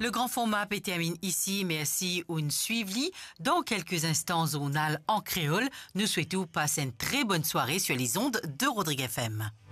Le grand format peut termine ici. Merci ou une suivi. Dans quelques instants, zonal en créole. Nous souhaitons passer une très bonne soirée sur les ondes de Rodrigue FM.